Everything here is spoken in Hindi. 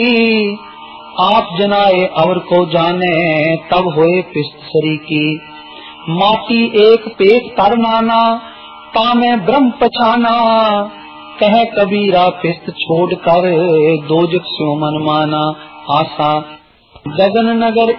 आप जनाए और को जाने तब होए पिस्त सरी की। माटी एक पेट तर नाना तामे ब्रह्म पछाना। कह कबीरा पिस्त छोड़ कर दोजक स्यो मन माना। आशा गगन नगर